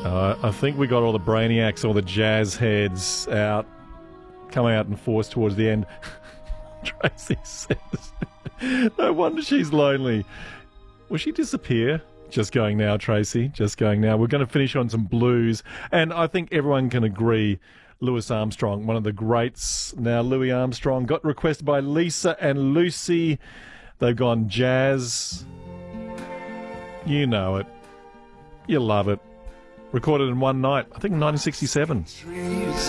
I think we got all the brainiacs, all the jazz heads out, coming out in force towards the end. Tracy says, no wonder she's lonely. Will she disappear? Just going now, Tracy. Just going now. We're going to finish on some blues. And I think everyone can agree Louis Armstrong, one of the greats. Now, Louis Armstrong got requested by Lisa and Lucy. They've gone jazz. You know it. You love it. Recorded in one night, I think in 1967.